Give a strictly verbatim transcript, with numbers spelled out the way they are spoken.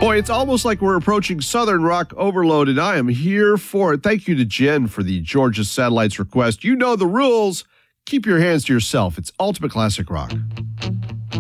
Boy, it's almost like we're approaching Southern Rock overload, and I am here for it. Thank you to Jen for the Georgia Satellites request. You know the rules. Keep your hands to yourself. It's Ultimate Classic Rock.